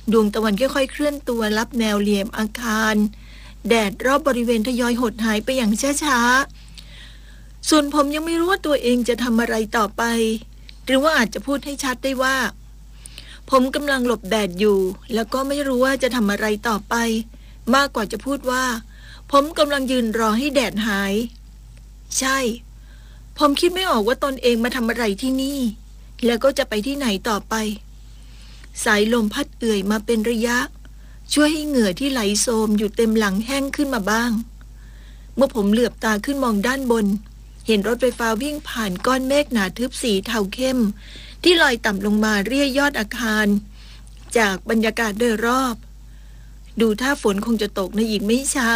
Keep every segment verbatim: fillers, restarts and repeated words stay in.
ดวงตะวันค่อยๆเคลื่อนตัวลับแนวเหลี่ยมอาคารแดดรอบบริเวณทยอยหดหายไปอย่างช้าๆส่วนผมยังไม่รู้ว่าตัวเองจะทำอะไรต่อไปหรือว่าอาจจะพูดให้ชัดได้ว่าผมกำลังหลบแดดอยู่แล้วก็ไม่รู้ว่าจะทำอะไรต่อไปมากกว่าจะพูดว่าผมกำลังยืนรอให้แดดหายใช่ผมคิดไม่ออกว่าตนเองมาทำอะไรที่นี่แล้วก็จะไปที่ไหนต่อไปสายลมพัดเอื่อยมาเป็นระยะช่วยให้เหงื่อที่ไหลโซมอยู่เต็มหลังแห้งขึ้นมาบ้างเมื่อผมเหลือบตาขึ้นมองด้านบนเห็นรถไฟฟ้าวิ่งผ่านก้อนเมฆหนาทึบสีเทาเข้มที่ลอยต่ำลงมาเรียยอดอาคารจากบรรยากาศโดยรอบดูท่าฝนคงจะตกในอีกไม่ช้า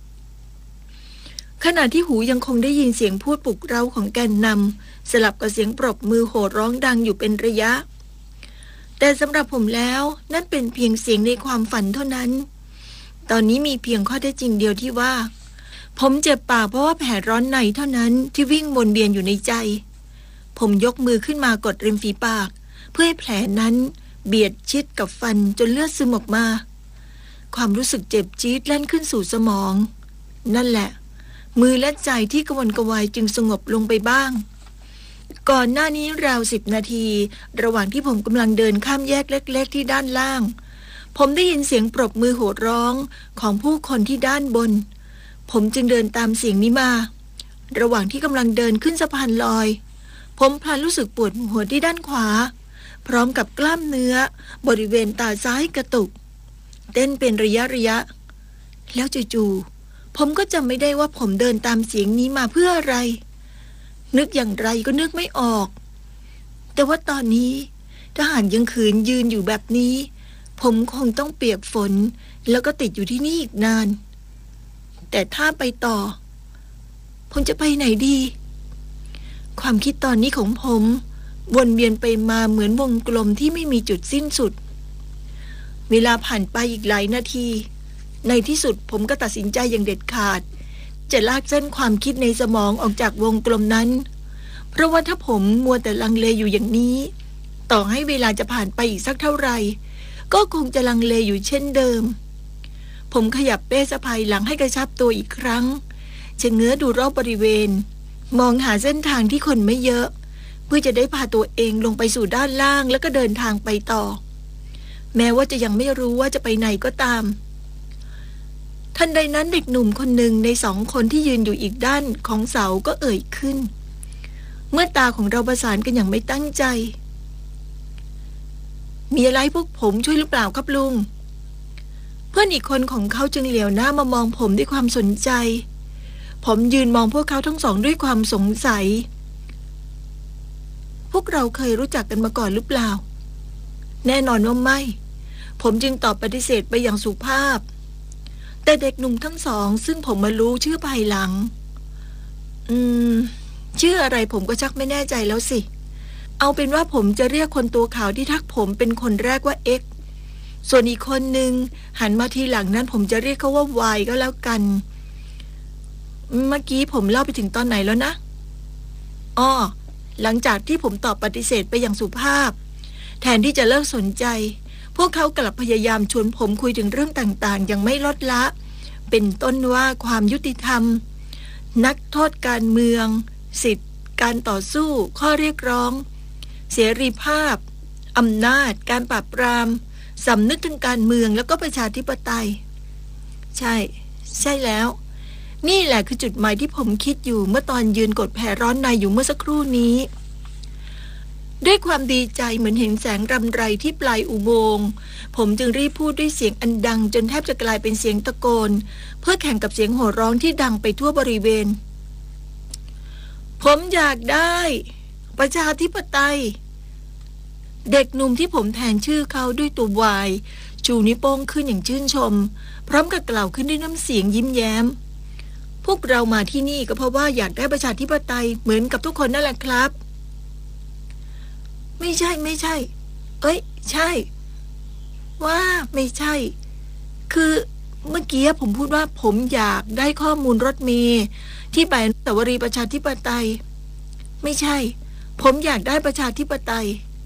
ขณะที่หูยังคงได้ยินเสียงพูดปลุกเร้าของแกนนำสลับกับเสียงปรบมือโห่ร้องดังอยู่เป็นระยะแต่สำหรับผมแล้วนั่นเป็นเพียงเสียงในความฝันเท่านั้นตอนนี้มีเพียงข้อเท็จจริงเดียวที่ว่าผมเจ็บปากเพราะว่าแผลร้อนในเท่านั้นที่วิ่งวนเวียนอยู่ในใจผมยกมือขึ้นมากดริมฝีปากเพื่อให้แผลนั้นเบียดชิดกับฟันจนเลือดซึมออกมาความรู้สึกเจ็บจี๊ดแล่นขึ้นสู่สมองนั่นแหละมือและใจที่กระวนกระวายจึงสงบลงไปบ้างก่อนหน้านี้ราวสิบนาทีระหว่างที่ผมกำลังเดินข้ามแยกเล็กๆที่ด้านล่างผมได้ยินเสียงปรบมือโห่ร้องของผู้คนที่ด้านบนผมจึงเดินตามเสียงนี้มาระหว่างที่กำลังเดินขึ้นสะพานลอยผมพลันรู้สึกปวดหัวที่ด้านขวาพร้อมกับกล้ามเนื้อบริเวณตาซ้ายกระตุกเต้นเป็นระยะระยะแล้วจู่ๆผมก็จำไม่ได้ว่าผมเดินตามเสียงนี้มาเพื่ออะไรนึกอย่างไรก็นึกไม่ออกแต่ว่าตอนนี้ถ้าหากยังขืนยืนอยู่แบบนี้ผมคงต้องเปียกฝนแล้วก็ติดอยู่ที่นี่อีกนานแต่ถ้าไปต่อผมจะไปไหนดีความคิดตอนนี้ของผมวนเวียนไปมาเหมือนวงกลมที่ไม่มีจุดสิ้นสุดเวลาผ่านไปอีกหลายนาทีในที่สุดผมก็ตัดสินใจอย่างเด็ดขาดจะลากเส้นความคิดในสมองออกจากวงกลมนั้นเพราะว่าถ้าผมมัวแต่ลังเลอยู่อย่างนี้ต่อให้เวลาจะผ่านไปอีกสักเท่าไหร่ก็คงจะลังเลอยู่เช่นเดิมผมขยับเป้สะพายหลังให้กระชับตัวอีกครั้งจะเงื้อดูรอบบริเวณมองหาเส้นทางที่คนไม่เยอะเพื่อจะได้พาตัวเองลงไปสู่ด้านล่างแล้วก็เดินทางไปต่อแม้ว่าจะยังไม่รู้ว่าจะไปไหนก็ตามทันใดนั้นเด็กหนุ่มคนหนึ่งในสองคนที่ยืนอยู่อีกด้านของเสาก็เอ่ยขึ้นเมื่อตาของเราประสานกันอย่างไม่ตั้งใจมีอะไรพวกผมช่วยหรือเปล่าครับลุงเพื่อนอีกคนของเขาจึงเหลียวหน้ามามองผมด้วยความสนใจผมยืนมองพวกเขาทั้งสองด้วยความสงสัยพวกเราเคยรู้จักกันมาก่อนหรือเปล่าแน่นอนว่าไม่ผมจึงตอบปฏิเสธไปอย่างสุภาพแต่เด็กหนุ่มทั้งสองซึ่งผมมารู้ชื่อภายหลังอืมชื่ออะไรผมก็ชักไม่แน่ใจแล้วสิเอาเป็นว่าผมจะเรียกคนตัวขาวที่ทักผมเป็นคนแรกว่าเอ็กส่วนอีกคนหนึ่งหันมาทีหลังนั้นผมจะเรียกเขาว่าวายก็แล้วกันเมื่อกี้ผมเล่าไปถึงตอนไหนแล้วนะอ้อหลังจากที่ผมตอบปฏิเสธไปอย่างสุภาพแทนที่จะเลิกสนใจพวกเขากลับพยายามชวนผมคุยถึงเรื่องต่างๆอย่างไม่ลดละเป็นต้นว่าความยุติธรรมนักโทษการเมืองสิทธิการต่อสู้ข้อเรียกร้องเสรีภาพอำนาจการปราบปรามสำนึกถึงการเมืองแล้วก็ประชาธิปไตยใช่ใช่แล้วนี่แหละคือจุดหมายที่ผมคิดอยู่เมื่อตอนยืนกดแผ่ร้อนในอยู่เมื่อสักครู่นี้ด้วยความดีใจเหมือนเห็นแสงรำไรที่ปลายอุโมงค์ผมจึงรีบพูดด้วยเสียงอันดังจนแทบจะกลายเป็นเสียงตะโกนเพื่อแข่งกับเสียงโห่ร้องที่ดังไปทั่วบริเวณผมอยากได้ประชาธิปไตยเด็กหนุ่มที่ผมแทนชื่อเขาด้วยตัววายชูนิ้วโป้งขึ้นอย่างชื่นชมพร้อมกับกล่าวขึ้นด้วยน้ำเสียงยิ้มแย้มพวกเรามาที่นี่ก็เพราะว่าอยากได้ประชาธิปไตยเหมือนกับทุกคนนั่นแหละครับไม่ใช่ไม่ใช่เอ้ยใช่ว่าไม่ใช่คือเมื่อกี้ผมพูดว่าผมอยากได้ข้อมูลรถเมล์ที่ไปอนุสาวรีย์ประชาธิปไตยไม่ใช่ผมอยากได้ประชาธิปไตย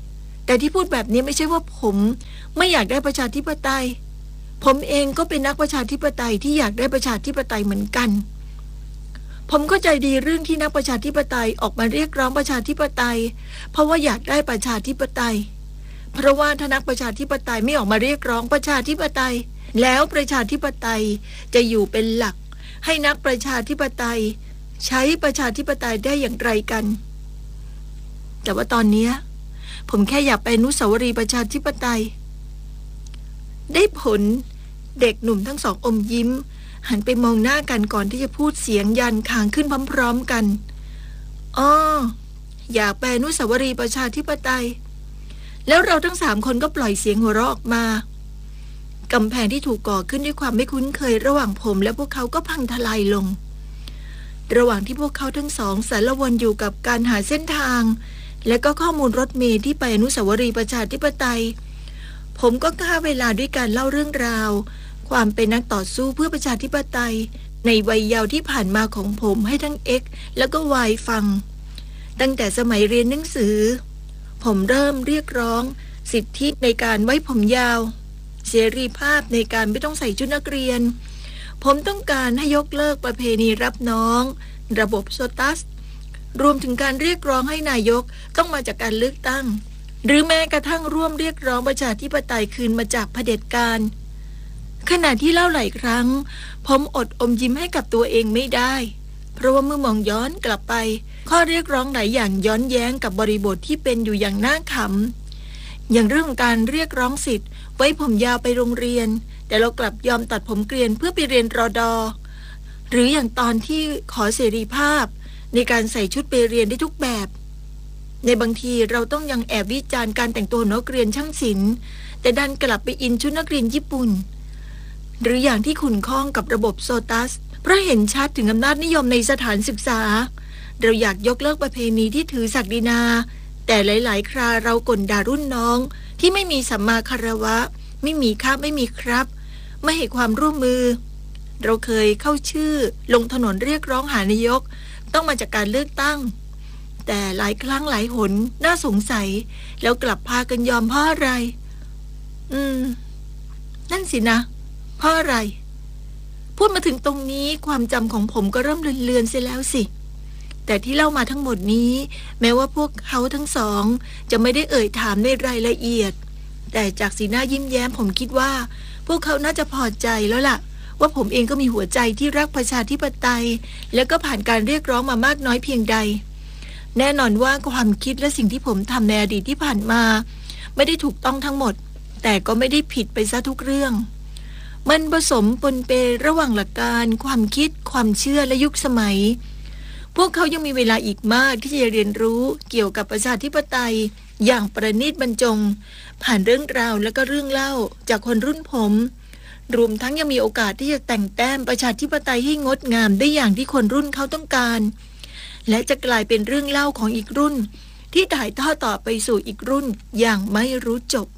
แต่ที่พูดแบบนี้ไม่ใช่ว่าผมไม่อยากได้ประชาธิปไตยผมเองก็เป็นนักประชาธิปไตยที่อยากได้ประชาธิปไตยเหมือนกันผมเข้าใจดีเรื่องที่นักประชาธิปไตยออกมาเรียกร้องประชาธิปไตยเพราะว่าอยากได้ประชาธิปไตยเพราะว่าถ้านักประชาธิปไตยไม่ออกมาเรียกร้องประชาธิปไตยแล้วประชาธิปไตยจะอยู่เป็นหลักให้นักประชาธิปไตยใช้ประชาธิปไตยได้อย่างไรกันแต่ว่าตอนนี้ผมแค่อยากไปอนุสาวรีย์ประชาธิปไตยได้ผลเด็กหนุ่มทั้งสองอมยิ้มหันไปมองหน้ากันก่อนที่จะพูดเสียงยันคางขึ้นพร้อมๆกันอ้ออยากไปอนุสาวรีย์ประชาธิปไตยแล้วเราทั้งสามคนก็ปล่อยเสียงหัวเราะออกมากำแพงที่ถูกก่อขึ้นด้วยความไม่คุ้นเคยระหว่างผมและพวกเขาก็พังทลายลงระหว่างที่พวกเขาทั้งสองสารวนอยู่กับการหาเส้นทางและก็ข้อมูลรถเมล์ที่ไปอนุสาวรีย์ประชาธิปไตยผมก็ฆ่าเวลาด้วยการเล่าเรื่องราวความเป็นนักต่อสู้เพื่อประชาธิปไตยในวัยเยาว์ที่ผ่านมาของผมให้ทั้งเอ็กซ์แล้วก็วายฟังตั้งแต่สมัยเรียนหนังสือผมเริ่มเรียกร้องสิทธิในการไว้ผมยาวเสรีภาพในการไม่ต้องใส่ชุดนักเรียนผมต้องการให้ยกเลิกประเพณีรับน้องระบบโซตัสรวมถึงการเรียกร้องให้นายกต้องมาจากการเลือกตั้งหรือแม้กระทั่งร่วมเรียกร้องประชาธิปไตยคืนมาจากเผด็จการขณะที่เล่าหลายครั้งผมอดอมยิ้มให้กับตัวเองไม่ได้เพราะว่าเมื่อมองย้อนกลับไปข้อเรียกร้องหลายอย่างย้อนแย้งกับบริบทที่เป็นอยู่อย่างน่าขำอย่างเรื่องการเรียกร้องสิทธิ์ไว้ผมยาวไปโรงเรียนแต่เรากลับยอมตัดผมเกรียนเพื่อไปเรียนรอดอหรืออย่างตอนที่ขอเสรีภาพในการใส่ชุดไปเรียนได้ทุกแบบในบางทีเราต้องยังแอบวิจารณ์การแต่งตัวนักเรียนช่างศิลป์แต่ดันกลับไปอินชุดนักเรียนญี่ปุ่นหรืออย่างที่ขุ่นข้องกับระบบโซตัสเพราะเห็นชัดถึงอำนาจนิยมในสถานศึกษาเราอยากยกเลิกประเพณีที่ถือศักดินาแต่หลายๆคราเราก่นด่ารุ่นน้องที่ไม่มีสัมมาคารวะไม่มีครับไม่มีครับไม่ให้ความร่วมมือเราเคยเข้าชื่อลงถนนเรียกร้องหานายกต้องมาจากการเลือกตั้งแต่หลายครั้งหลายหนน่าสงสัยแล้วกลับพากันยอมเพราะอะไรอืมนั่นสินะเพราะอะไรพูดมาถึงตรงนี้ความจำของผมก็เริ่มเลือนๆเสียแล้วสิแต่ที่เล่ามาทั้งหมดนี้แม้ว่าพวกเขาทั้งสองจะไม่ได้เอ่ยถามในรายละเอียดแต่จากสีหน้ายิ้มแย้มผมคิดว่าพวกเขาน่าจะพอใจแล้วล่ะว่าผมเองก็มีหัวใจที่รักประชาธิปไตยและก็ผ่านการเรียกร้องมามากน้อยเพียงใดแน่นอนว่าความคิดและสิ่งที่ผมทำในอดีตที่ผ่านมาไม่ได้ถูกต้องทั้งหมดแต่ก็ไม่ได้ผิดไปซะทุกเรื่องมันผสมปนเประหว่างหลักการความคิดความเชื่อและยุคสมัยพวกเขายังมีเวลาอีกมากที่จะเรียนรู้เกี่ยวกับประชาธิปไตยอย่างประณีตบรรจงผ่านเรื่องราวและก็เรื่องเล่าจากคนรุ่นผมรวมทั้งยังมีโอกาสที่จะแต่งแต้มประชาธิปไตยให้งดงามได้อย่างที่คนรุ่นเขาต้องการและจะกลายเป็นเรื่องเล่าของอีกรุ่นที่ถ่ายทอดต่อไปสู่อีกรุ่นอย่างไม่รู้จบ